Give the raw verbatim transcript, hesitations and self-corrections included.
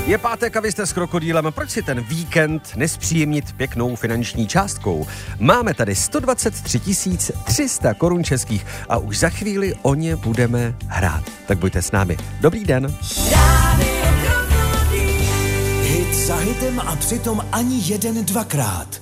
Je pátek a vy jste s Krokodýlem. Proč si ten víkend nespříjemnit pěknou finanční částkou? Máme tady sto dvacet tři tisíc tři sta korun českých a už za chvíli o ně budeme hrát. Tak buďte s námi. Dobrý den. Hit za hitem a přitom ani jeden dvakrát.